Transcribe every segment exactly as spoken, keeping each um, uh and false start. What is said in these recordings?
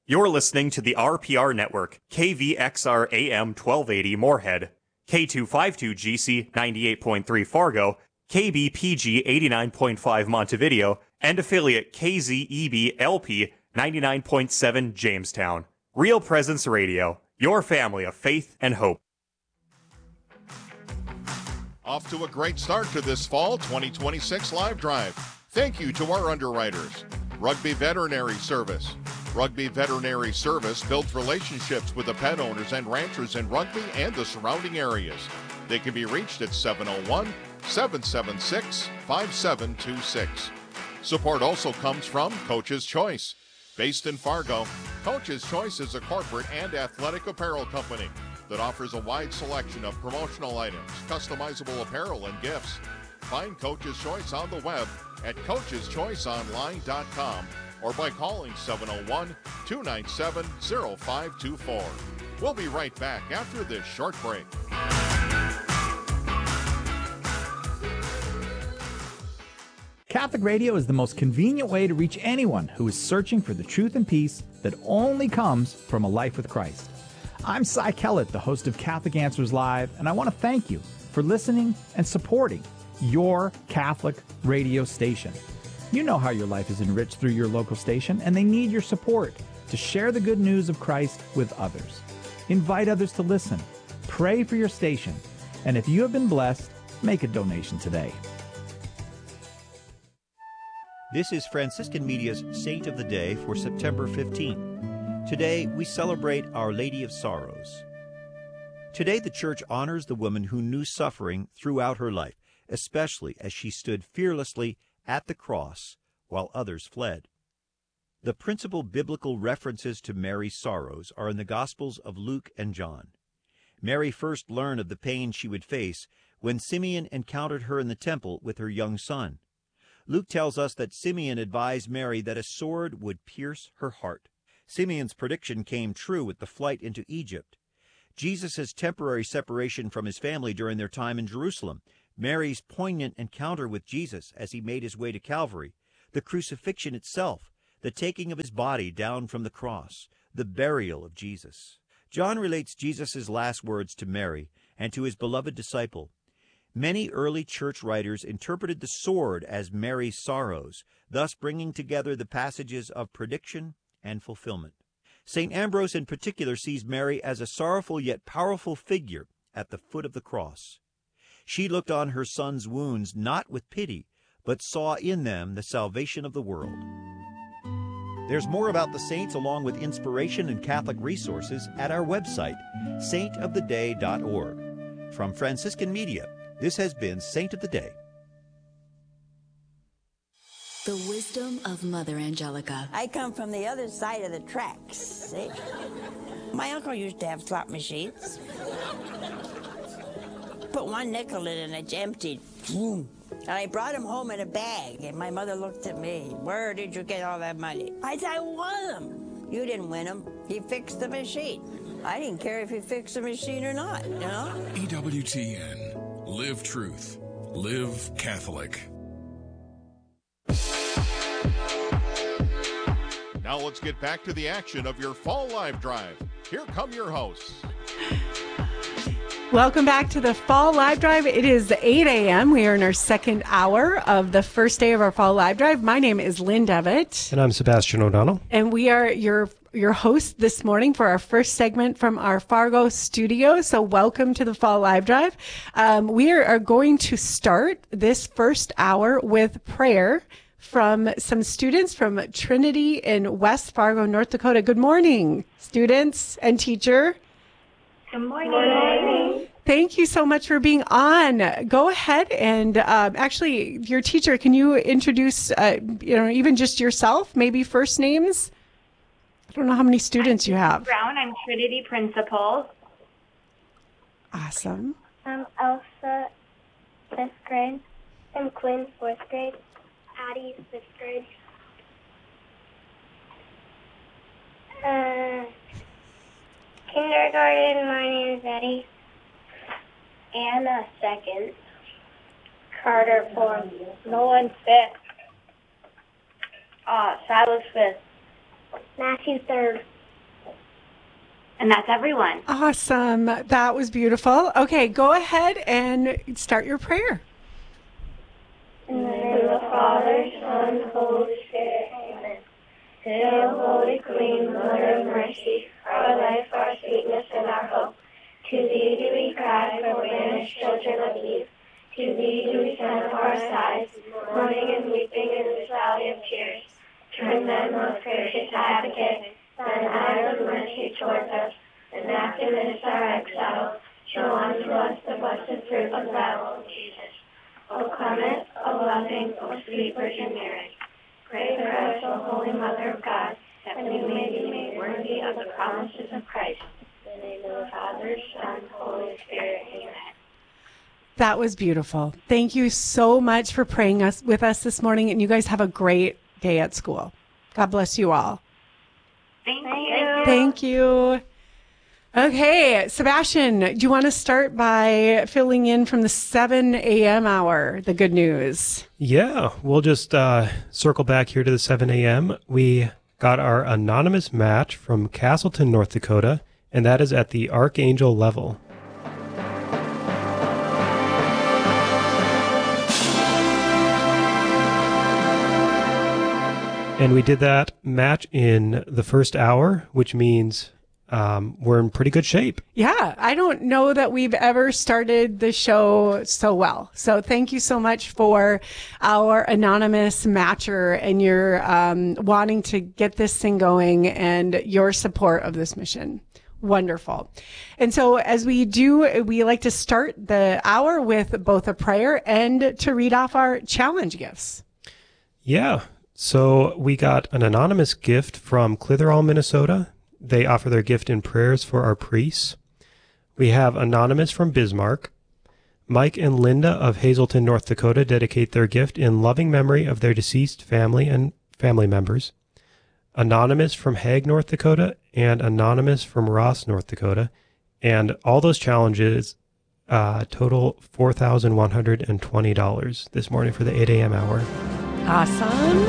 You're listening to the R P R Network, K V X R A M twelve eighty Moorhead, K two fifty-two G C ninety-eight point three Fargo, K B P G eighty-nine point five Montevideo, and affiliate K Z E B L P ninety-nine point seven Jamestown. Real Presence Radio, your family of faith and hope. Off to a great start to this fall twenty twenty-six live drive. Thank you to our underwriters. Rugby Veterinary Service. Rugby Veterinary Service builds relationships with the pet owners and ranchers in Rugby and the surrounding areas. They can be reached at seven oh one, seven seven six, five seven two six. Support also comes from Coach's Choice. Based in Fargo, Coach's Choice is a corporate and athletic apparel company that offers a wide selection of promotional items, customizable apparel, and gifts. Find Coach's Choice on the web at coaches choice online dot com or by calling seven oh one, two nine seven, oh five two four. We'll be right back after this short break. Catholic Radio is the most convenient way to reach anyone who is searching for the truth and peace that only comes from a life with Christ. I'm Cy Kellett, the host of Catholic Answers Live, and I want to thank you for listening and supporting your Catholic radio station. You know how your life is enriched through your local station, and they need your support to share the good news of Christ with others. Invite others to listen. Pray for your station. And if you have been blessed, make a donation today. This is Franciscan Media's Saint of the Day for September fifteenth. Today, we celebrate Our Lady of Sorrows. Today, the Church honors the woman who knew suffering throughout her life, especially as she stood fearlessly at the cross while others fled. The principal biblical references to Mary's sorrows are in the Gospels of Luke and John. Mary first learned of the pain she would face when Simeon encountered her in the temple with her young son. Luke tells us that Simeon advised Mary that a sword would pierce her heart. Simeon's prediction came true with the flight into Egypt. Jesus' temporary separation from his family during their time in Jerusalem, Mary's poignant encounter with Jesus as he made his way to Calvary, the crucifixion itself, the taking of his body down from the cross, the burial of Jesus. John relates Jesus' last words to Mary and to his beloved disciple. Many early church writers interpreted the sword as Mary's sorrows, thus bringing together the passages of prediction and fulfillment. Saint Ambrose in particular sees Mary as a sorrowful yet powerful figure at the foot of the cross. She looked on her son's wounds not with pity, but saw in them the salvation of the world. There's more about the saints along with inspiration and Catholic resources at our website, saint of the day dot org. From Franciscan Media, this has been Saint of the Day. The wisdom of Mother Angelica. I come from the other side of the tracks, see? My uncle used to have slot machines. Put one nickel in and it's emptied. And I brought him home in a bag, and my mother looked at me. Where did you get all that money? I said, I won them. You didn't win them. He fixed the machine. I didn't care if he fixed the machine or not, you know? E W T N. Live truth. Live Catholic. Now let's get back to the action of your fall live drive. Here come your hosts. Welcome back to the Fall Live Drive. It is eight a.m. We are in our second hour of the first day of our Fall Live Drive. My name is Lynn Devitt. And I'm Sebastian O'Donnell. And we are your your hosts this morning for our first segment from our Fargo studio. So welcome to the Fall Live Drive. Um, we are, are going to start this first hour with prayer from some students from Trinity in West Fargo, North Dakota. Good morning, students and teacher. Good morning. Good morning. Thank you so much for being on. Go ahead and um, actually, your teacher, can you introduce, uh, you know, even just yourself, maybe first names? I don't know how many students you have. Brown, I'm Trinity principal. Awesome. I'm Elsa, fifth grade. I'm Quinn, fourth grade. Addie, fifth grade. Uh, kindergarten, my name is Eddie. Anna, second. Carter, fourth. Nolan, fifth. Uh, Silas, fifth. Matthew, third. And that's everyone. Awesome. That was beautiful. Okay, go ahead and start your prayer. In the name of the Father, Son, Holy Spirit. Amen. Hail, Holy Queen, Mother of Mercy, our life, our sweetness, and our hope. To thee do we cry, for banished children of Eve. To thee do we send up our sighs, mourning and weeping in this valley of tears. Turn then, most gracious Advocate, thine eyes of mercy towards us, and after this our exile, show unto us the blessed fruit of thy womb, Jesus. O clement, O loving, O sweet Virgin Mary, pray for us, O Holy Mother of God, that we may be made worthy of the promises of Christ. In the name of the Father, Son, Holy Spirit. Amen. That was beautiful. Thank you so much for praying us with us this morning, and you guys have a great day at school. God bless you all. Thank you. Thank you. Okay, Sebastian, do you want to start by filling in from the seven a.m. hour, the good news? Yeah, we'll just uh, circle back here to the seven a.m. We got our anonymous match from Castleton, North Dakota, and that is at the Archangel level. And we did that match in the first hour, which means um, we're in pretty good shape. Yeah, I don't know that we've ever started the show so well. So thank you so much for our anonymous matcher and your um, wanting to get this thing going and your support of this mission. Wonderful. And so as we do, we like to start the hour with both a prayer and to read off our challenge gifts. Yeah. So we got an anonymous gift from Clitheroe, Minnesota. They offer their gift in prayers for our priests. We have anonymous from Bismarck. Mike and Linda of Hazelton, North Dakota dedicate their gift in loving memory of their deceased family and family members. Anonymous from Hague, North Dakota, and anonymous from Ross, North Dakota. And all those challenges uh, total four thousand one hundred twenty dollars this morning for the eight a.m. hour. Awesome.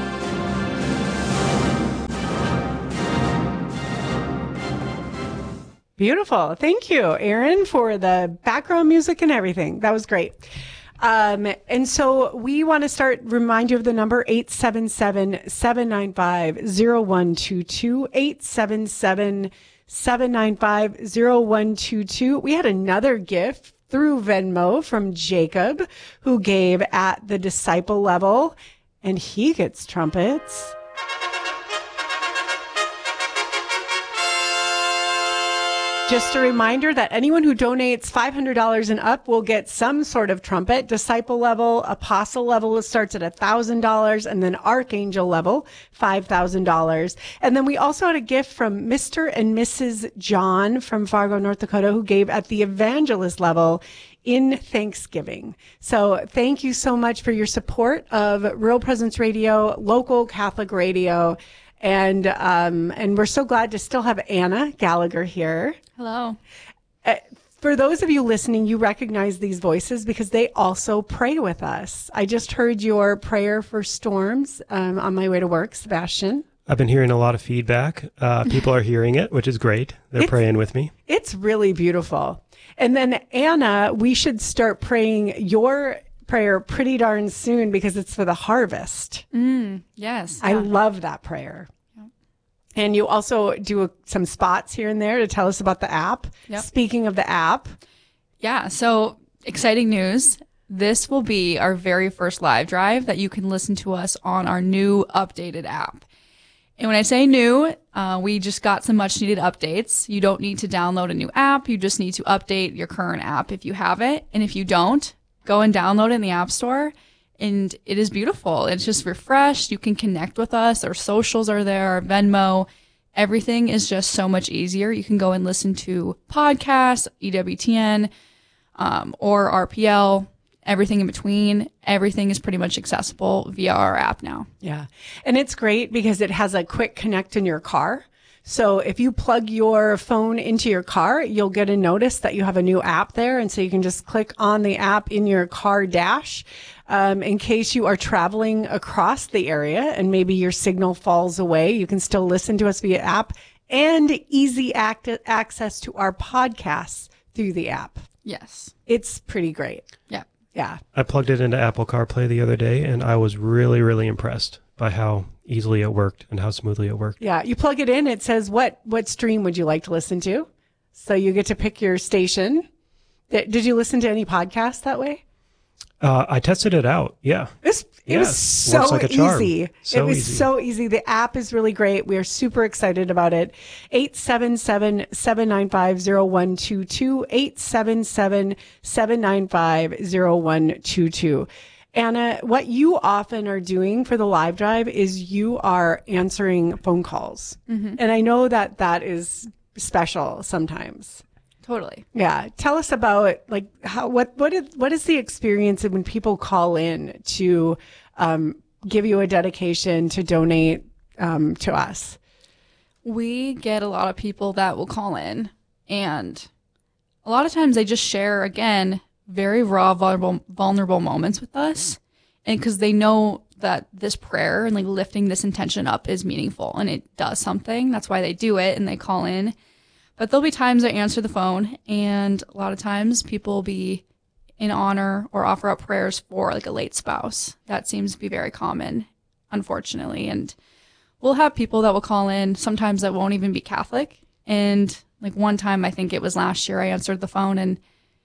Beautiful. Thank you, Aaron, for the background music and everything. That was great. Um, and so we want to start, remind you of the number eight seven seven, seven nine five, zero one two two, eight seven seven, seven nine five, zero one two two. We had another gift through Venmo from Jacob, who gave at the disciple level, and he gets trumpets. Just a reminder that anyone who donates five hundred dollars and up will get some sort of trumpet. Disciple level, apostle level starts at one thousand dollars, and then archangel level, five thousand dollars. And then we also had a gift from Mister and Missus John from Fargo, North Dakota, who gave at the evangelist level in Thanksgiving. So thank you so much for your support of Real Presence Radio, local Catholic radio. And um, and we're so glad to still have Anna Gallagher here. Hello. Uh, for those of you listening, you recognize these voices because they also pray with us. I just heard your prayer for storms um, on my way to work, Sebastian. I've been hearing a lot of feedback. Uh, people are hearing it, which is great. They're it's, praying with me. It's really beautiful. And then, Anna, we should start praying your prayer pretty darn soon because it's for the harvest. Mm, yes. I yeah. love that prayer. Yep. And you also do a, some spots here and there to tell us about the app. Yep. Speaking of the app. Yeah. So exciting news. This will be our very first live drive that you can listen to us on our new updated app. And when I say new, uh, we just got some much needed updates. You don't need to download a new app. You just need to update your current app if you have it. And if you don't, go and download it in the App Store, and it is beautiful. It's just refreshed. You can connect with us. Our socials are there, our Venmo. Everything is just so much easier. You can go and listen to podcasts, E W T N, um, or R P L, everything in between. Everything is pretty much accessible via our app now. Yeah. And it's great because it has a quick connect in your car. So if you plug your phone into your car, you'll get a notice that you have a new app there. And so you can just click on the app in your car dash um, in case you are traveling across the area and maybe your signal falls away. You can still listen to us via app and easy act- access to our podcasts through the app. Yes. It's pretty great. Yeah. Yeah. I plugged it into Apple CarPlay the other day, and I was really, really impressed by how easily it worked and how smoothly it worked. Yeah. You plug it in, it says, what, what stream would you like to listen to? So you get to pick your station. Did did you listen to any podcasts that way? Uh, I tested it out. Yeah. It was, it Yes. was so Works like a charm. easy. So it was easy. so easy. The app is really great. We are super excited about it. eight seven seven, seven nine five, zero one two two, eight seven seven, seven nine five, zero one two two. Anna, what you often are doing for the live drive is you are answering phone calls. Mm-hmm. And I know that that is special sometimes. Totally. Yeah. Tell us about like how, what, what is, what is the experience of when people call in to, um, give you a dedication to donate, um, to us? We get a lot of people that will call in, and a lot of times they just share, again, very raw, vulnerable, vulnerable moments with us. And because they know that this prayer and like lifting this intention up is meaningful and it does something. That's why they do it and they call in. But there'll be times I answer the phone, and a lot of times people will be in honor or offer up prayers for like a late spouse. That seems to be very common, unfortunately. And we'll have people that will call in, sometimes that won't even be Catholic. And like one time, I think it was last year, I answered the phone, and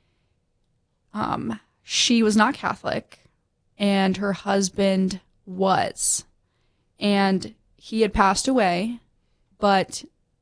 um, she was not Catholic and her husband was. And he had passed away, but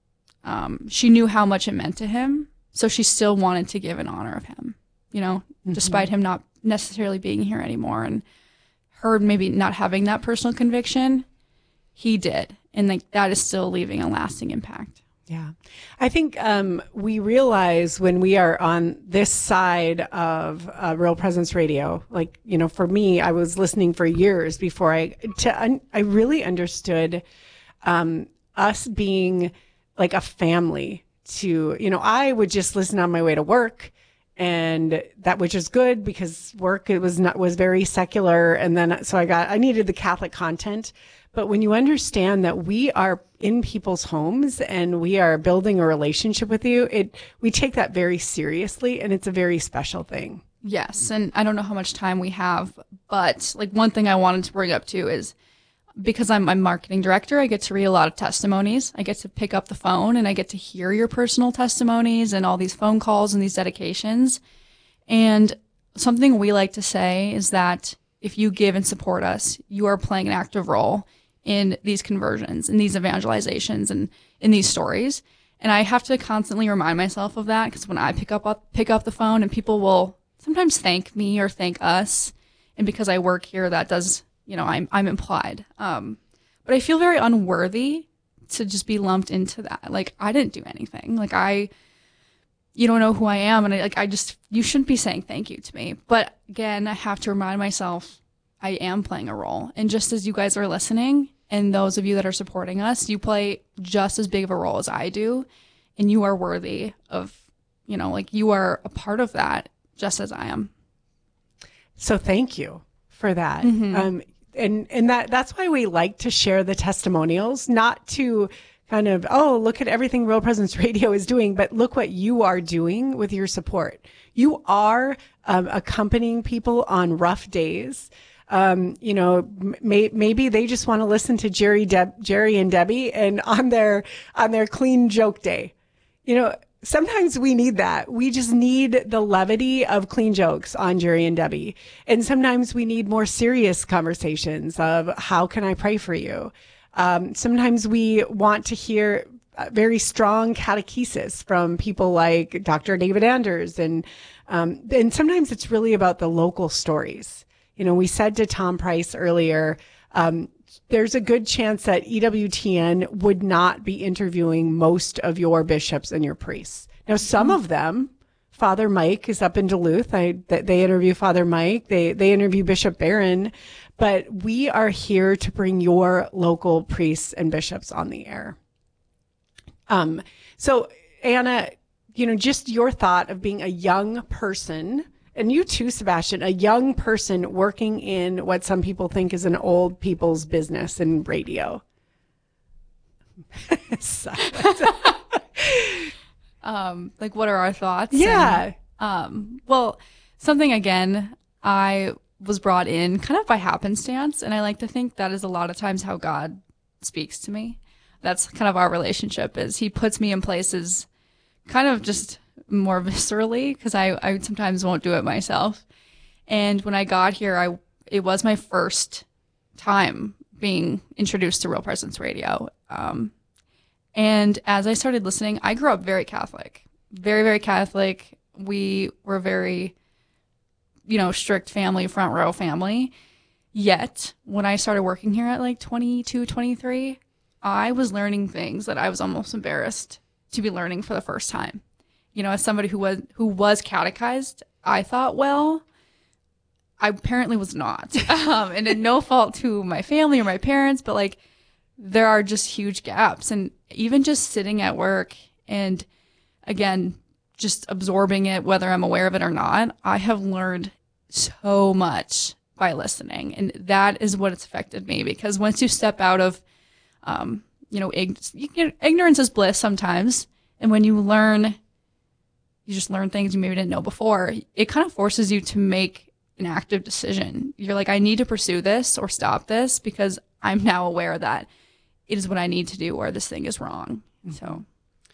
Um, she knew how much it meant to him, so she still wanted to give in honor of him, you know, mm-hmm. despite him not necessarily being here anymore, and her maybe not having that personal conviction. He did, and like that is still leaving a lasting impact. Yeah. I think um, we realize when we are on this side of uh, Real Presence Radio, like, you know, for me, I was listening for years before I, to, un- I really understood um, us being like a family to, you know, I would just listen on my way to work, and that, which is good because work, it was not, was very secular. And then, so I got, I needed the Catholic content. But when you understand that we are in people's homes and we are building a relationship with you, it, we take that very seriously, and it's a very special thing. Yes. And I don't know how much time we have, but like one thing I wanted to bring up too is, because I'm a marketing director, I get to read a lot of testimonies. I get to pick up the phone and I get to hear your personal testimonies and all these phone calls and these dedications. And something we like to say is that if you give and support us, you are playing an active role in these conversions, in these evangelizations, and in these stories. And I have to constantly remind myself of that, because when I pick up, up pick up the phone, and people will sometimes thank me or thank us, and because I work here, that does, you know, I'm I'm implied. Um, but I feel very unworthy to just be lumped into that. Like, I didn't do anything. Like, I, you don't know who I am, and I, like I just, you shouldn't be saying thank you to me. But again, I have to remind myself I am playing a role. And just as you guys are listening, and those of you that are supporting us, you play just as big of a role as I do, and you are worthy of, you know, like you are a part of that just as I am. So thank you for that. Mm-hmm. Um, and, and that, that's why we like to share the testimonials, not to kind of, oh, look at everything Real Presence Radio is doing, but look what you are doing with your support. You are um, accompanying people on rough days. Um, you know, may, maybe they just want to listen to Jerry, Deb, Jerry and Debbie, and on their, on their clean joke day. You know, sometimes we need that. We just need the levity of clean jokes on Jerry and Debbie. And sometimes we need more serious conversations of how can I pray for you? Um, sometimes we want to hear very strong catechesis from people like Doctor David Anders. And, um, and sometimes it's really about the local stories. You know, we said to Tom Price earlier, um, there's a good chance that E W T N would not be interviewing most of your bishops and your priests. Now, some of them, Father Mike is up in Duluth. I, they interview Father Mike. They, they interview Bishop Barron, but we are here to bring your local priests and bishops on the air. Um, so Anna, you know, just your thought of being a young person, and you too, Sebastian, a young person working in what some people think is an old people's business in radio. Silent. um, like, what are our thoughts? Yeah. And, um, well, something again, I was brought in kind of by happenstance, and I like to think that is a lot of times how God speaks to me. That's kind of our relationship, is he puts me in places kind of just more viscerally, because I, I sometimes won't do it myself. And when I got here, I it was my first time being introduced to Real Presence Radio. Um, and as I started listening, I grew up very Catholic, very, very Catholic. We were very, you know, strict family, front row family. Yet when I started working here at like twenty-two, twenty-three, I was learning things that I was almost embarrassed to be learning for the first time. You know, as somebody who was, who was catechized, I thought, well, I apparently was not. Um, and in no fault to my family or my parents, but like there are just huge gaps. And even just sitting at work and again, just absorbing it, whether I'm aware of it or not, I have learned so much by listening. And that is what it's affected me, because once you step out of, um, you know, ig- ignorance is bliss sometimes. And when you learn, you just learn things you maybe didn't know before, it kind of forces you to make an active decision. You're like, I need to pursue this or stop this because I'm now aware that it is what I need to do or this thing is wrong. So,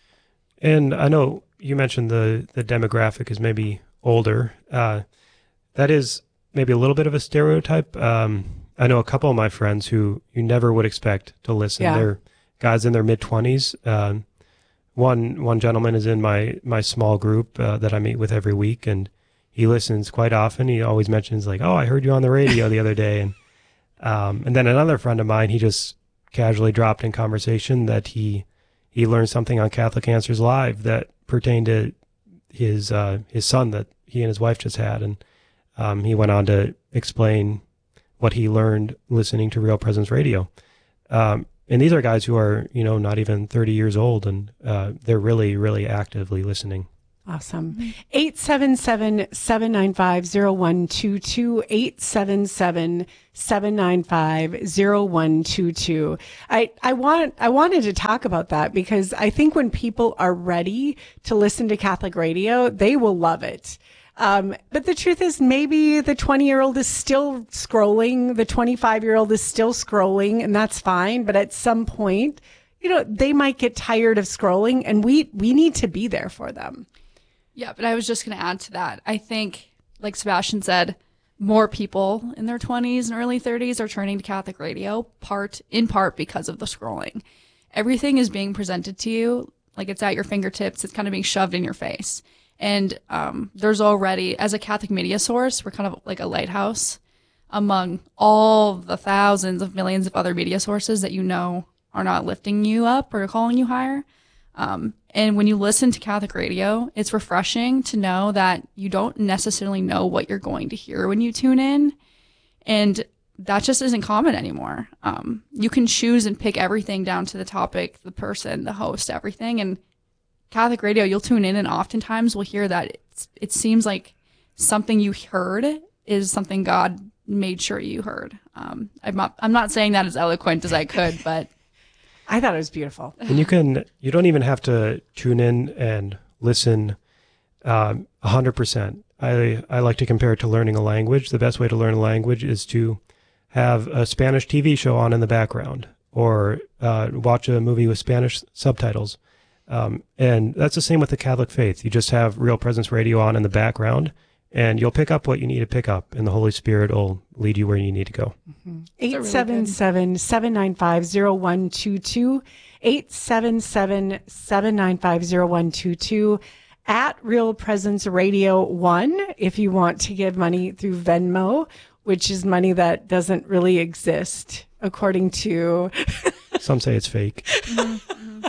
and I know you mentioned the the demographic is maybe older. Uh, that is maybe a little bit of a stereotype. Um, I know a couple of my friends who you never would expect to listen. Yeah. They're guys in their mid twenties. Um, one one gentleman is in my my small group uh, that I meet with every week, and he listens quite often. He always mentions like, "Oh, I heard you on the radio the other day," and um, and then another friend of mine, he just casually dropped in conversation that he he learned something on Catholic Answers Live that pertained to his uh, his son that he and his wife just had, and um, he went on to explain what he learned listening to Real Presence Radio. Um, and these are guys who are, you know, not even thirty years old, and uh, they're really, really actively listening. Awesome. eight seven seven, seven nine five, zero one two two, eight seven seven, seven nine five, zero one two two. I, I want, I wanted to talk about that because I think when people are ready to listen to Catholic radio, they will love it. Um, but the truth is maybe the twenty year old is still scrolling. The twenty-five year old is still scrolling, and that's fine. But at some point, you know, they might get tired of scrolling, and we, we need to be there for them. Yeah, but I was just going to add to that. I think, like Sebastian said, more people in their twenties and early thirties are turning to Catholic radio, part in part because of the scrolling. Everything is being presented to you, like it's at your fingertips. It's kind of being shoved in your face. And um, there's already, as a Catholic media source, we're kind of like a lighthouse among all the thousands of millions of other media sources that you know are not lifting you up or calling you higher. Um, and when you listen to Catholic radio, it's refreshing to know that you don't necessarily know what you're going to hear when you tune in. And that just isn't common anymore. Um, you can choose and pick everything down to the topic, the person, the host, everything. And Catholic radio, you'll tune in and oftentimes we'll hear that it's, it seems like something you heard is something God made sure you heard. Um, I'm not, I'm not saying that as eloquent as I could, but I thought it was beautiful. And you can, you don't even have to tune in and listen um, one hundred percent. I, I like to compare it to learning a language. The best way to learn a language is to have a Spanish T V show on in the background or uh, watch a movie with Spanish subtitles. Um, and that's the same with the Catholic faith. You just have Real Presence Radio on in the background, and you'll pick up what you need to pick up, and the Holy Spirit will lead you where you need to go. Mm-hmm. eight seven seven, seven nine five, zero one two two, eight seven seven, seven nine five, zero one two two, at Real Presence Radio one, if you want to give money through Venmo, which is money that doesn't really exist, according to... Some say it's fake. Mm-hmm.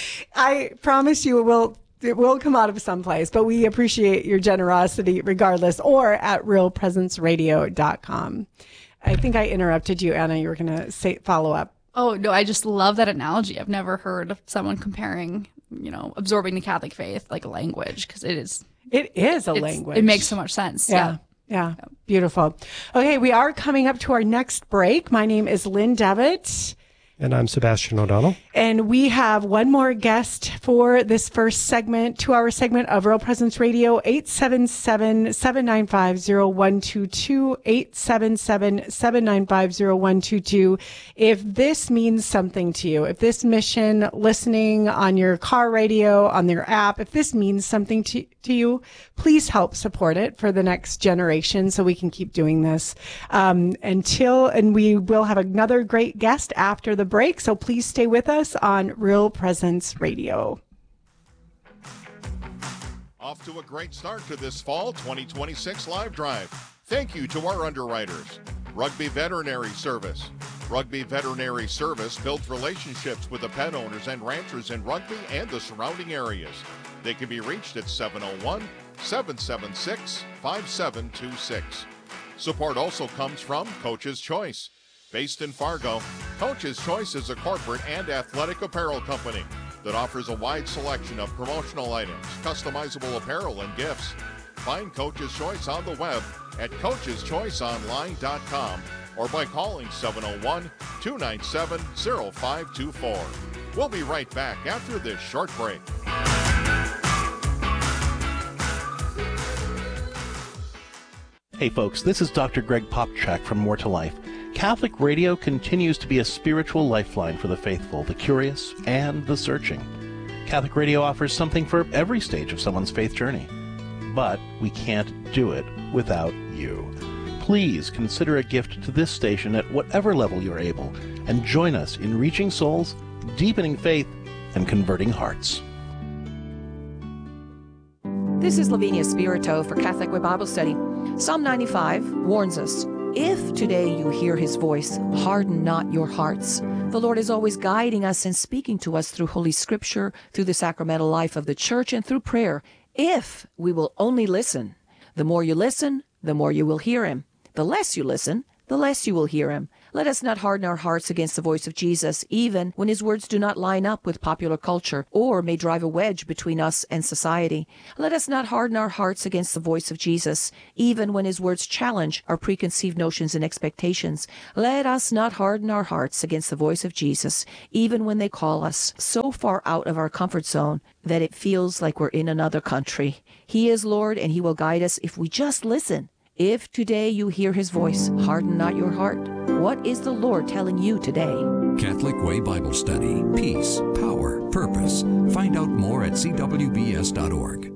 I promise you it will... It will come out of someplace, but we appreciate your generosity regardless, or at real presence radio dot com. I think I interrupted you, Anna. You were going to say follow up. Oh, no, I just love that analogy. I've never heard of someone comparing, you know, absorbing the Catholic faith like a language, because it is. It is a language. It makes so much sense. Yeah. Yeah. yeah. Beautiful. Okay, we are coming up to our next break. My name is Lynn Devitt. And I'm Sebastian O'Donnell. And we have one more guest for this first segment, two-hour segment of Real Presence Radio, eight seven seven, seven nine five, zero one two two, eight seven seven, seven nine five, zero one two two. If this means something to you, if this mission, listening on your car radio, on your app, if this means something to, to you, please help support it for the next generation so we can keep doing this. Um, until, and we will have another great guest after the break, so please stay with us on Real Presence Radio. Off to a great start to this fall twenty twenty-six live drive. Thank you to our underwriters. Rugby Veterinary Service. Rugby Veterinary Service builds relationships with the pet owners and ranchers in Rugby and the surrounding areas. They can be reached at seven oh one, seven seven six, five seven two six. Support also comes from Coach's Choice. Based in Fargo, Coach's Choice is a corporate and athletic apparel company that offers a wide selection of promotional items, customizable apparel, and gifts. Find Coach's Choice on the web at coaches choice online dot com or by calling seven oh one, two nine seven, oh five two four. We'll be right back after this short break. Hey folks, this is Doctor Greg Popchak from More to Life. Catholic radio continues to be a spiritual lifeline for the faithful, the curious, and the searching. Catholic radio offers something for every stage of someone's faith journey. But we can't do it without you. Please consider a gift to this station at whatever level you're able, and join us in reaching souls, deepening faith, and converting hearts. This is Lavinia Spirito for Catholic Way Bible Study. Psalm ninety-five warns us, if today you hear his voice, harden not your hearts. The Lord is always guiding us and speaking to us through Holy Scripture, through the sacramental life of the Church, and through prayer, if we will only listen. The more you listen, the more you will hear him. The less you listen, the less you will hear him. Let us not harden our hearts against the voice of Jesus, even when his words do not line up with popular culture or may drive a wedge between us and society. Let us not harden our hearts against the voice of Jesus, even when his words challenge our preconceived notions and expectations. Let us not harden our hearts against the voice of Jesus, even when they call us so far out of our comfort zone that it feels like we're in another country. He is Lord, and he will guide us if we just listen. If today you hear his voice, harden not your heart. What is the Lord telling you today? Catholic Way Bible Study. Peace, power, purpose. Find out more at c w b s dot org.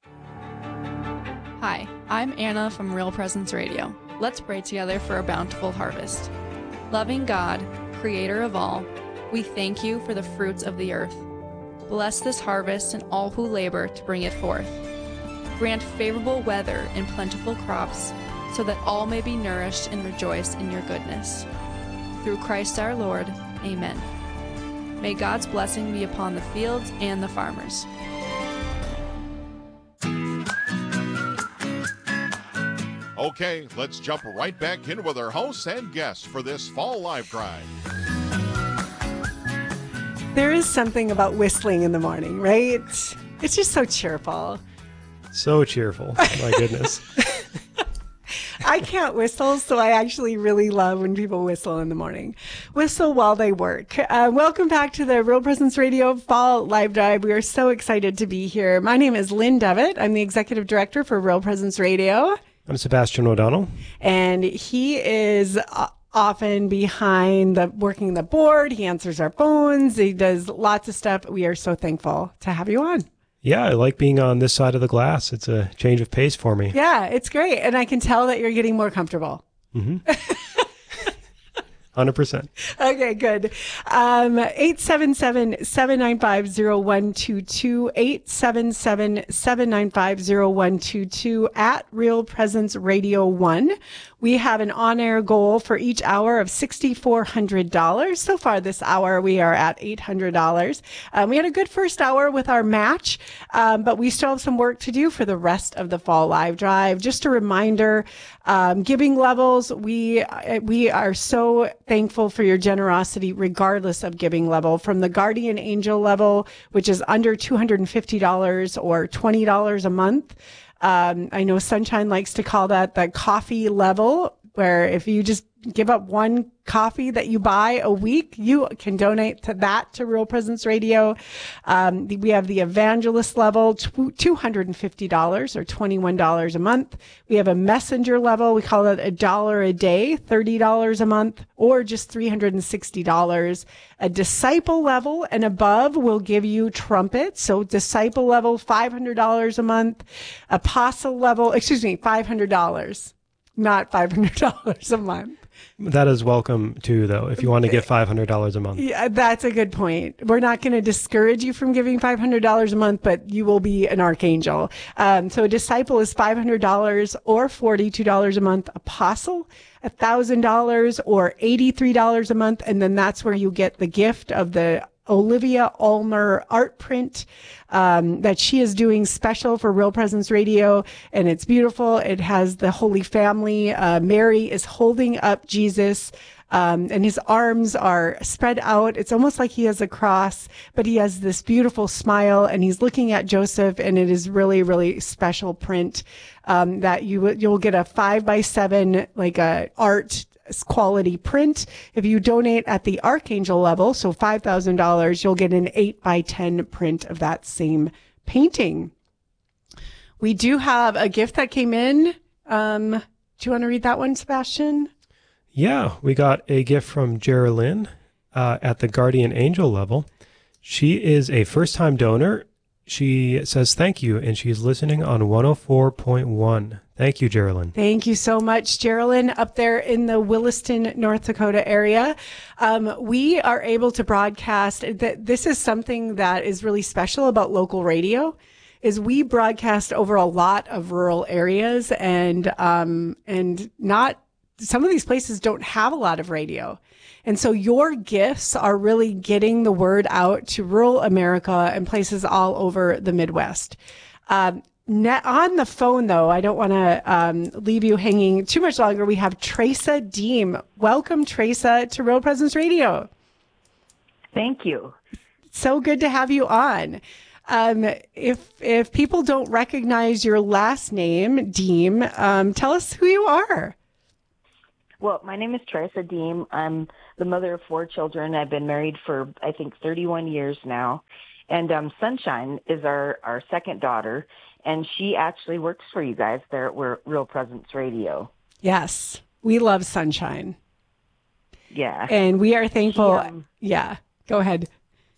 Hi, I'm Anna from Real Presence Radio. Let's pray together for a bountiful harvest. Loving God, creator of all, we thank you for the fruits of the earth. Bless this harvest and all who labor to bring it forth. Grant favorable weather and plentiful crops, so that all may be nourished and rejoice in your goodness. Through Christ our Lord, amen. May God's blessing be upon the fields and the farmers. Okay, let's jump right back in with our hosts and guests for this fall live drive. There is something about whistling in the morning, right? It's just so cheerful. So cheerful. My goodness. I can't whistle, so I actually really love when people whistle in the morning. Whistle while they work. Uh, welcome back to the Real Presence Radio Fall Live Drive. We are so excited to be here. My name is Lynn Devitt. I'm the Executive Director for Real Presence Radio. I'm Sebastian O'Donnell. And he is uh, often behind the working the board. He answers our phones. He does lots of stuff. We are so thankful to have you on. Yeah, I like being on this side of the glass. It's a change of pace for me. Yeah, it's great. And I can tell that you're getting more comfortable. Mm-hmm. one hundred percent. Okay, good. Um, eight seven seven, seven nine five, zero one two two, eight seven seven, seven nine five, zero one two two at Real Presence Radio one. We have an on-air goal for each hour of six thousand four hundred dollars. So far this hour, we are at eight hundred dollars. Um, we had a good first hour with our match, um, but we still have some work to do for the rest of the Fall Live Drive. Just a reminder, um, giving levels, we we are so thankful for your generosity regardless of giving level. From the Guardian Angel level, which is under two hundred fifty dollars or twenty dollars a month. Um, I know Sunshine likes to call that the coffee level, where if you just give up one coffee that you buy a week, you can donate to that to Real Presence Radio. Um, we have the evangelist level, two hundred fifty dollars or twenty-one dollars a month. We have a messenger level. We call it a dollar a day, thirty dollars a month, or just three hundred sixty dollars. A disciple level and above will give you trumpets. So disciple level, five hundred dollars a month. Apostle level, excuse me, five hundred dollars, not five hundred dollars a month. That is welcome too, though, if you want to give five hundred dollars a month. Yeah, that's a good point. We're not going to discourage you from giving five hundred dollars a month, but you will be an archangel. Um, so a disciple is five hundred dollars or forty-two dollars a month. Apostle, one thousand dollars or eighty-three dollars a month. And then that's where you get the gift of the Olivia Ulmer art print um, that she is doing special for Real Presence Radio, and it's beautiful. It has the Holy Family. Uh, Mary is holding up Jesus, um, and his arms are spread out. It's almost like he has a cross, but he has this beautiful smile, and he's looking at Joseph, and it is really, really special print um, that you you'll get a five by seven like a art quality print. If you donate at the Archangel level, so five thousand dollars, you'll get an eight by ten print of that same painting. We do have a gift that came in. Um, do you want to read that one, Sebastian? Yeah, we got a gift from Geraldine uh, at the Guardian Angel level. She is a first-time donor. She says thank you, and she's listening on one oh four point one. Thank you, Geraldine. Thank you so much, Geraldine, up there in the Williston, North Dakota area. Um, we are able to broadcast. That this is something that is really special about local radio, is we broadcast over a lot of rural areas, and um, and not some of these places don't have a lot of radio. And so your gifts are really getting the word out to rural America and places all over the Midwest. Um, net, on the phone, though, I don't want to um, leave you hanging too much longer. We have Teresa Deem. Welcome, Teresa, to Real Presence Radio. Thank you. So good to have you on. Um, if if people don't recognize your last name, Deem, um, tell us who you are. Well, my name is Teresa Deem. I'm the mother of four children. I've been married for, I think, thirty-one years now. And um, Sunshine is our, our second daughter, and she actually works for you guys there at Real Presence Radio. Yes, we love Sunshine. Yeah. And we are thankful. She, um, yeah, go ahead.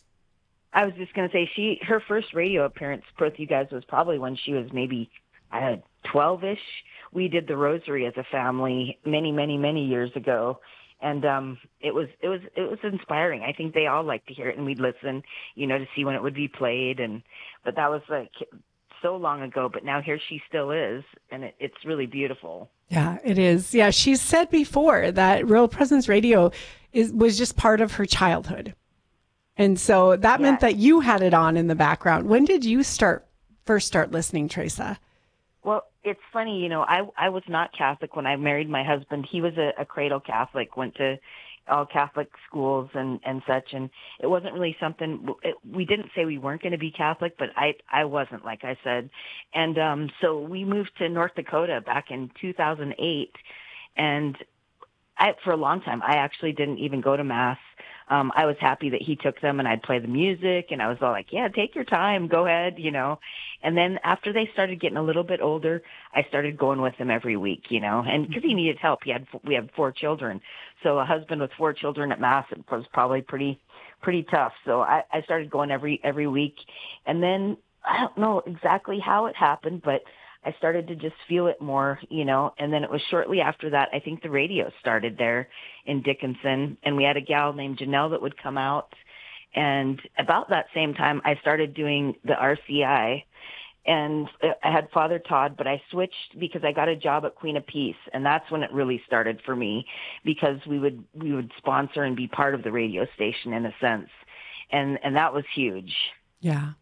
I was just going to say, she her first radio appearance with you guys was probably when she was maybe uh, twelve-ish. We did the Rosary as a family many, many, many years ago, and um, it was it was it was inspiring. I think they all liked to hear it, and we'd listen, you know, to see when it would be played. And but that was like so long ago. But now here she still is, and it, it's really beautiful. Yeah, it is. Yeah, she's said before that Real Presence Radio is was just part of her childhood, and so that yeah. meant that you had it on in the background. When did you start first start listening, Teresa? Well, it's funny, you know, I I was not Catholic when I married my husband. He was a, a cradle Catholic, went to all Catholic schools and, and such, and it wasn't really something, it, we didn't say we weren't going to be Catholic, but I I wasn't, like I said. And um, so we moved to North Dakota back in two thousand eight, and I, for a long time, I actually didn't even go to Mass. Um, I was happy that he took them, and I'd play the music, and I was all like, yeah, take your time, go ahead, you know. And then after they started getting a little bit older, I started going with him every week, you know, and because he needed help. He had, we had four children. So a husband with four children at Mass, it was probably pretty, pretty tough. So I, I started going every, every week. And then I don't know exactly how it happened, but I started to just feel it more, you know, and then it was shortly after that, I think the radio started there in Dickinson, and we had a gal named Janelle that would come out. And about that same time, I started doing the R C I, and I had Father Todd, but I switched because I got a job at Queen of Peace, and that's when it really started for me, because we would we would sponsor and be part of the radio station in a sense, and and that was huge. Yeah.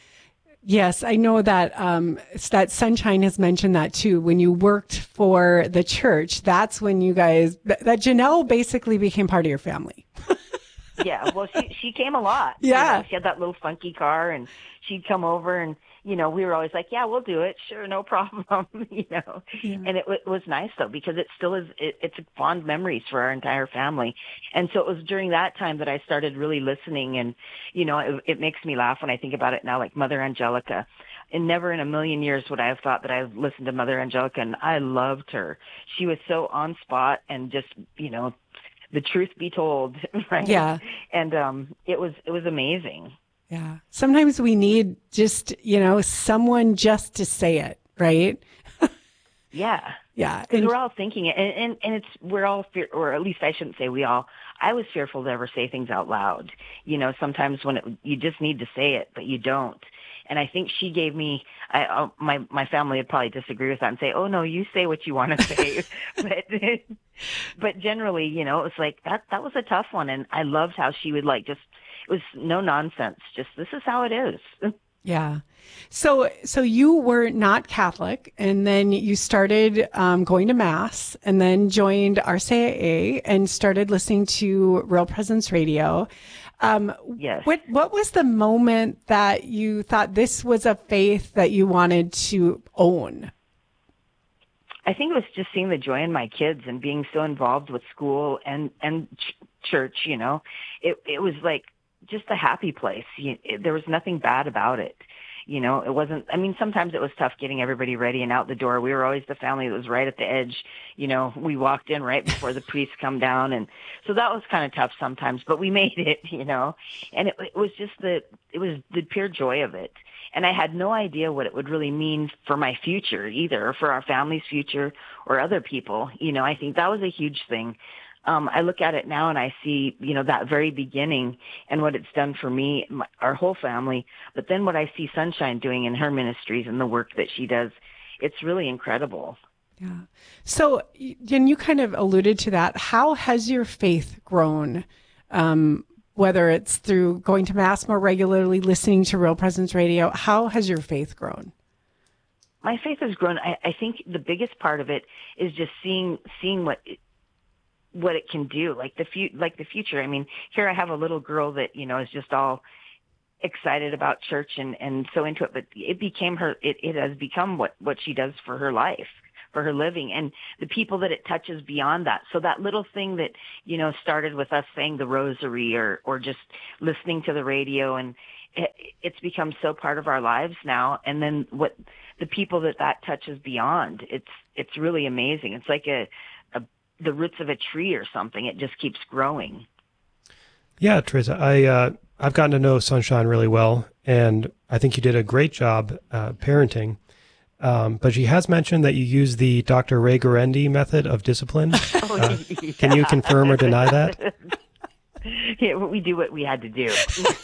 Yes, I know that um, that Sunshine has mentioned that too. When you worked for the church, that's when you guys, that, that Janelle basically became part of your family. Yeah, well, she she came a lot. Yeah. You know, she had that little funky car, and she'd come over, and, you know, we were always like, yeah, we'll do it. Sure, no problem, you know. Yeah. And it, it was nice, though, because it still is, it, it's fond memories for our entire family. And so it was during that time that I started really listening, and, you know, it, it makes me laugh when I think about it now, like Mother Angelica. And never in a million years would I have thought that I've listened to Mother Angelica, and I loved her. She was so on spot and just, you know, the truth be told, right? Yeah. And um, it was it was amazing. Yeah. Sometimes we need just, you know, someone just to say it, right? Yeah. Yeah. Because And we're all thinking it, and, and, and it's, we're all, fear, or at least I shouldn't say we all, I was fearful to ever say things out loud. You know, sometimes when it, you just need to say it, but you don't. And I think she gave me, I, uh, my, my family would probably disagree with that and say, oh no, you say what you want to say. but, but generally, you know, it was like, that, that was a tough one. And I loved how she would like, just, it was no nonsense. Just, this is how it is. yeah. So, so you were not Catholic, and then you started um, going to Mass, and then joined R C I A and started listening to Real Presence Radio. Um, yes. What What was the moment that you thought this was a faith that you wanted to own? I think it was just seeing the joy in my kids and being so involved with school and and ch- church. You know, it it was like just a happy place. You, it, there was nothing bad about it. You know, it wasn't, I mean, sometimes it was tough getting everybody ready and out the door. We were always the family that was right at the edge. You know, we walked in right before the priests come down. And so that was kind of tough sometimes, but we made it, you know, and it, it was just the, it was the pure joy of it. And I had no idea what it would really mean for my future either, or for our family's future or other people. You know, I think that was a huge thing. Um, I look at it now and I see, you know, that very beginning and what it's done for me, my, our whole family. But then what I see Sunshine doing in her ministries and the work that she does, it's really incredible. Yeah. So, and you kind of alluded to that. How has your faith grown? Um, whether it's through going to Mass more regularly, listening to Real Presence Radio, how has your faith grown? My faith has grown. I, I think the biggest part of it is just seeing, seeing what, what it can do, like the fu- like the future. I mean, here I have a little girl that, you know, is just all excited about church and, and so into it, but it became her, it, it has become what, what she does for her life, for her living, and the people that it touches beyond that. So that little thing that, you know, started with us saying the rosary or, or just listening to the radio, and it, it's become so part of our lives now. And then what the people that that touches beyond, it's, it's really amazing. It's like a, the roots of a tree or something. It just keeps growing. Yeah, Teresa, I, uh, I've gotten to know Sunshine really well, and I think you did a great job uh, parenting. Um, but she has mentioned that you use the Doctor Ray Guarendi method of discipline. Oh, uh, yeah. Can you confirm or deny that? Yeah, we do what we had to do.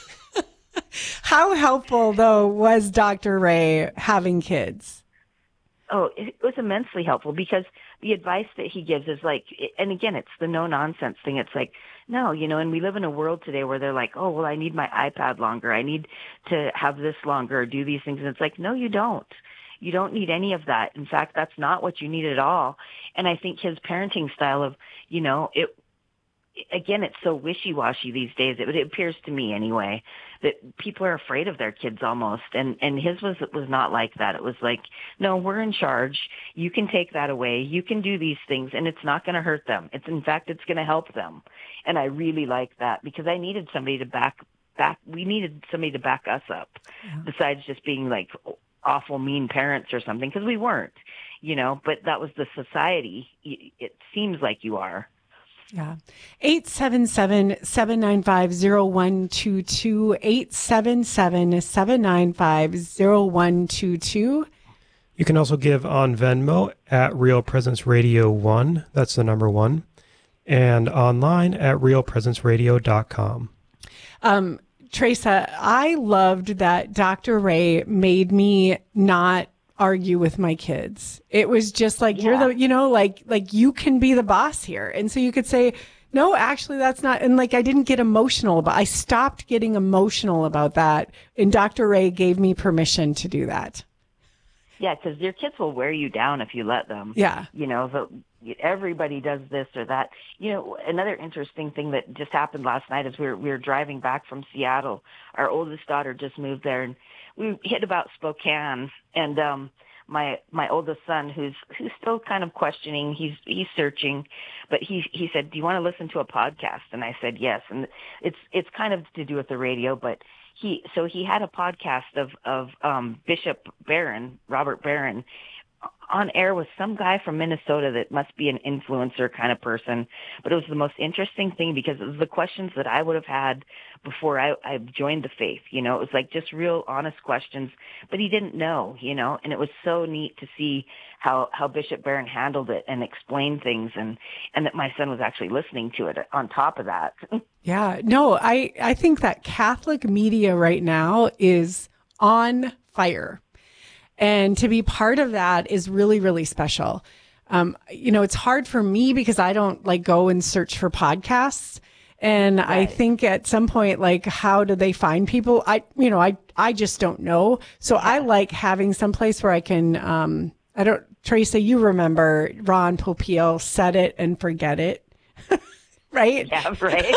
How helpful, though, was Doctor Ray having kids? Oh, it was immensely helpful, because the advice that he gives is like, and again, it's the no nonsense thing. It's like, no, you know, and we live in a world today where they're like, oh, well, I need my iPad longer. I need to have this longer or do these things. And it's like, no, you don't. You don't need any of that. In fact, that's not what you need at all. And I think his parenting style of, you know, it, again, it's so wishy-washy these days. It, it appears to me anyway, that people are afraid of their kids almost. And, and his was, was not like that. It was like, no, we're in charge. You can take that away. You can do these things, and it's not going to hurt them. It's, in fact, it's going to help them. And I really like that, because I needed somebody to back, back, we needed somebody to back us up, yeah. Besides just being like awful, mean parents or something, because we weren't, you know, but that was the society. It seems like you are. Yeah. eight seven seven, seven nine five, zero one two two, eight seven seven, seven nine five, zero one two two. You can also give on Venmo at Real Presence Radio one. That's the number one. And online at real presence radio dot com. Um, Teresa, I loved that Doctor Ray made me not argue with my kids. It was just like, yeah. You're the, you know, like, like you can be the boss here. And so you could say, no, actually that's not. And like, I didn't get emotional, but I stopped getting emotional about that. And Doctor Ray gave me permission to do that. Yeah, because your kids will wear you down if you let them. Yeah. You know, the, everybody does this or that. You know, another interesting thing that just happened last night is we were, we were driving back from Seattle. Our oldest daughter just moved there, and we hit about Spokane. And um, my my oldest son, who's who's still kind of questioning, he's he's searching, but he he said, "Do you want to listen to a podcast?" And I said, "Yes." And it's it's kind of to do with the radio, but he so he had a podcast of of um, Bishop Barron, Robert Barron, on air with some guy from Minnesota that must be an influencer kind of person. But it was the most interesting thing because it was the questions that I would have had before I, I joined the faith. You know, it was like just real honest questions, but he didn't know, you know, and it was so neat to see how, how Bishop Barron handled it and explained things, and, and that my son was actually listening to it on top of that. Yeah, no, I, I think that Catholic media right now is on fire. And to be part of that is really, really special. Um, you know, it's hard for me because I don't like go and search for podcasts. And right. I think at some point, like, how do they find people? I, you know, I, I just don't know. So yeah. I like having some place where I can, um, I don't, Teresa, you remember Ron Popeil, Set It and Forget It. Right? Yeah, right.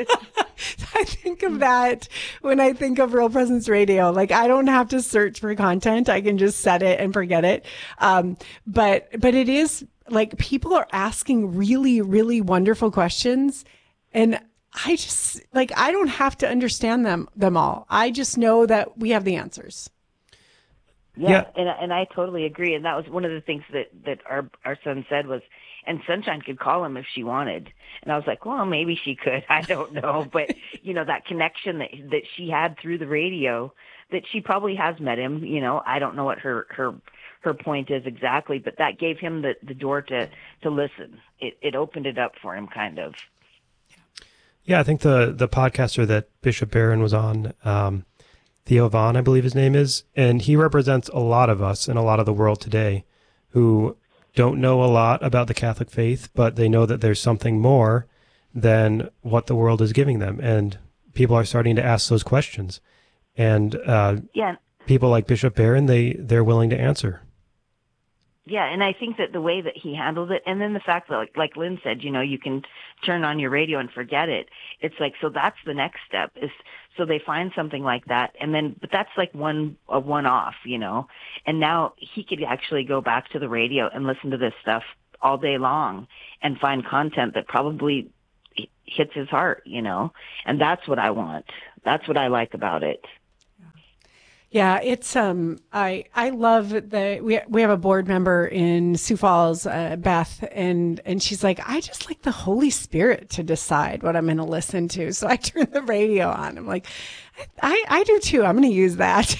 I think of that when I think of Real Presence Radio. Like, I don't have to search for content. I can just set it and forget it. Um, but, but it is like people are asking really, really wonderful questions. And I just, like, I don't have to understand them, them all. I just know that we have the answers. Yeah, yeah. And, and I totally agree. And that was one of the things that, that our, our son said was, and Sunshine could call him if she wanted. And I was like, well, maybe she could. I don't know. But, you know, that connection that that she had through the radio, that she probably has met him, you know, I don't know what her, her, her point is exactly, but that gave him the, the door to, to listen. It, it opened it up for him, kind of. Yeah, I think the, the podcaster that Bishop Barron was on, um, Theo Vaughn, I believe his name is, and he represents a lot of us and a lot of the world today who don't know a lot about the Catholic faith, but they know that there's something more than what the world is giving them. And people are starting to ask those questions. And uh, yeah. people like Bishop Barron, they, they're willing to answer. Yeah, and I think that the way that he handled it, and then the fact that, like, like Lynn said, you know, you can turn on your radio and forget it. It's like, so that's the next step is, so they find something like that, and then, but that's like one, a one-off, you know, and now he could actually go back to the radio and listen to this stuff all day long and find content that probably hits his heart, you know, and that's what I want. That's what I like about it. Yeah, it's um I I love the we we have a board member in Sioux Falls, uh, Beth, and and she's like, I just like the Holy Spirit to decide what I'm going to listen to. So I turn the radio on. I'm like, I I do too. I'm going to use that.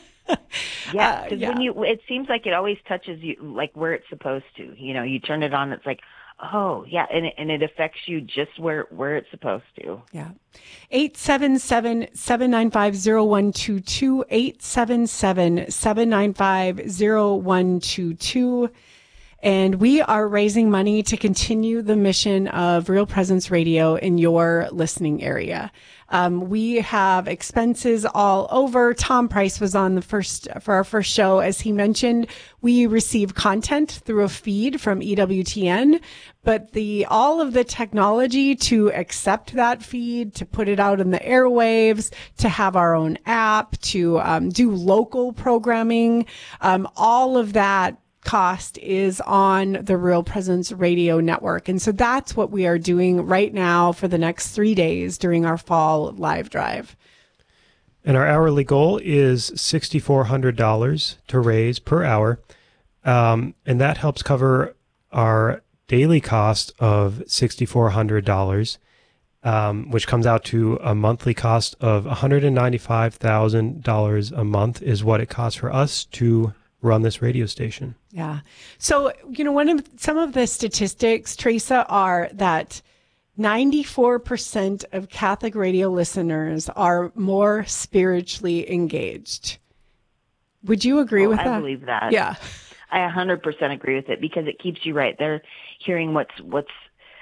Yeah, because uh, yeah. when you, it seems like it always touches you like where it's supposed to. You know, you turn it on, it's like, oh, yeah, and it, and it affects you just where, where it's supposed to. Yeah. eight seven seven, seven nine five, zero one two two, eight seven seven, seven nine five, zero one two two. And we are raising money to continue the mission of Real Presence Radio in your listening area. Um, we have expenses all over. Tom Price was on the first, for our first show. As he mentioned, we receive content through a feed from E W T N, but the, all of the technology to accept that feed, to put it out in the airwaves, to have our own app, to, um, do local programming, um, all of that cost is on the Real Presence Radio Network. And so that's what we are doing right now for the next three days during our fall live drive. And our hourly goal is six thousand four hundred dollars to raise per hour. Um, and that helps cover our daily cost of six thousand four hundred dollars, um, which comes out to a monthly cost of one hundred ninety-five thousand dollars a month is what it costs for us to run this radio station. Yeah. So, you know, one of some of the statistics, Teresa, are that ninety-four percent of Catholic radio listeners are more spiritually engaged. Would you agree oh, with I that? I believe that. Yeah. I one hundred percent agree with it because it keeps you right there hearing what's, what's,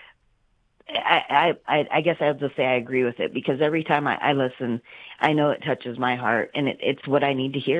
I, I, I guess I have to say I agree with it because every time I, I listen, I know it touches my heart and it, it's what I need to hear.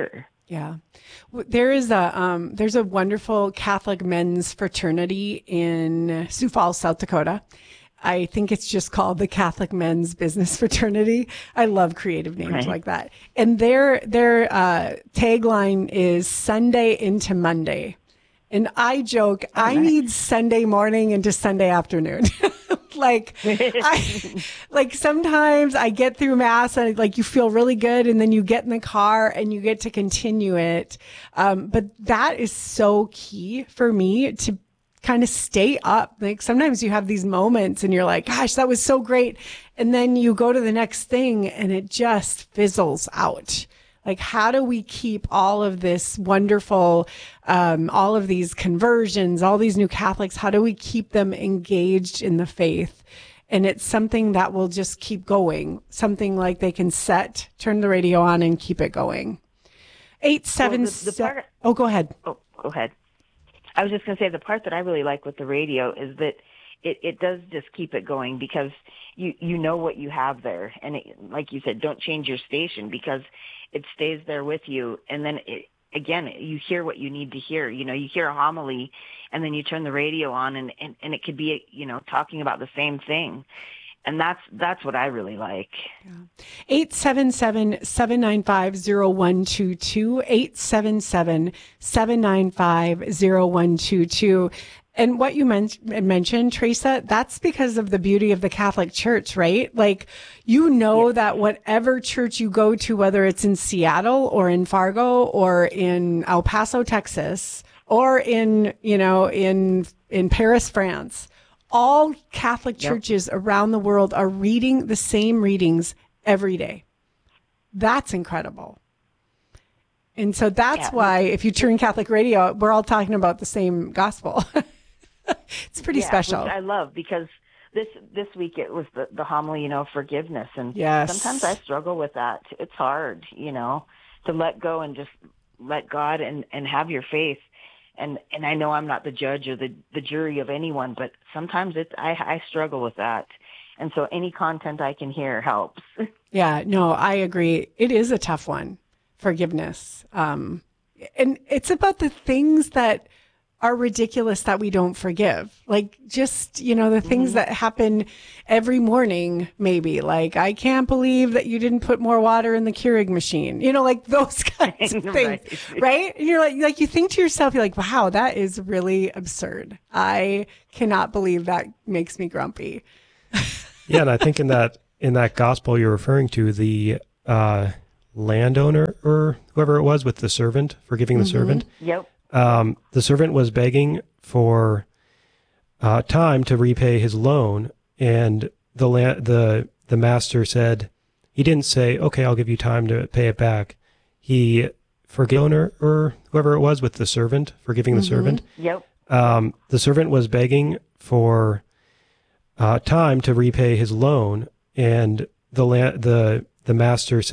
Yeah. There is a, um, there's a wonderful Catholic men's fraternity in Sioux Falls, South Dakota. I think it's just called the Catholic Men's Business Fraternity. I love creative names Right. like that. And their, their, uh, tagline is Sunday into Monday. And I joke, Oh, I nice. need Sunday morning into Sunday afternoon. Like, I, like sometimes I get through mass and like you feel really good and then you get in the car and you get to continue it. Um, but that is so key for me to kind of stay up. Like sometimes you have these moments and you're like, gosh, that was so great. And then you go to the next thing and it just fizzles out. Like, how do we keep all of this wonderful, um, all of these conversions, all these new Catholics, how do we keep them engaged in the faith? And it's something that will just keep going, something like they can set, turn the radio on and keep it going. Eight, seven, Well, the- the se- part- oh, go ahead. Oh, go ahead. I was just going to say the part that I really like with the radio is that it, it does just keep it going because you, you know what you have there. And it, like you said, don't change your station because it stays there with you. And then it, again, you hear what you need to hear. You know, you hear a homily and then you turn the radio on and, and, and it could be, you know, talking about the same thing. And that's, that's what I really like. eight seven seven, seven nine five, zero one two two, eight seven seven, seven nine five, zero one two two. And what you men- mentioned, Teresa, that's because of the beauty of the Catholic Church, right? Like, you know that whatever church you go to, whether it's in Seattle or in Fargo or in El Paso, Texas, or in, you know, in, in Paris, France, all Catholic Yep. churches around the world are reading the same readings every day. That's incredible. And so that's Yeah. why if you turn Catholic radio, we're all talking about the same gospel. It's pretty Yeah, special. Which I love because this this week it was the, the homily, you know, forgiveness. And Yes. sometimes I struggle with that. It's hard, you know, to let go and just let God and, and have your faith. And and I know I'm not the judge or the, the jury of anyone, but sometimes it's I, I struggle with that. And so any content I can hear helps. Yeah, no, I agree. It is a tough one, forgiveness. Um, and it's about the things that are ridiculous that we don't forgive. Like just, you know, the things that happen every morning, maybe like, I can't believe that you didn't put more water in the Keurig machine, you know, like those kinds of things, Right. right? And you're like, like you think to yourself, you're like, wow, that is really absurd. I cannot believe that makes me grumpy. Yeah, and I think in that in that gospel you're referring to, the uh, landowner or whoever it was with the servant, forgiving the Mhm. servant. Yep. Um, the servant was begging for uh, time to repay his loan, and the la- the the master said, he didn't say, "Okay, I'll give you time to pay it back." He forgave owner or whoever it was with the servant, forgiving the Mhm. servant. Yep. Um, the servant was begging for uh, time to repay his loan, and the la- the the master said,